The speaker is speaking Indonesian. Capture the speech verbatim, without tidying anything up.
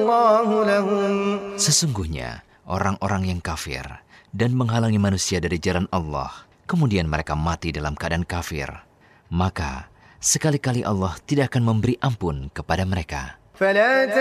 الله لهم. Sesungguhnya orang-orang yang kafir dan menghalangi manusia dari jalan Allah, kemudian mereka mati dalam keadaan kafir, maka sekali-kali Allah tidak akan memberi ampun kepada mereka.